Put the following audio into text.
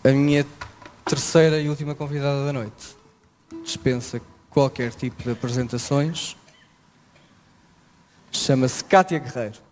A minha terceira e última convidada da noite dispensa qualquer tipo de apresentações. Chama-se Cátia Guerreiro.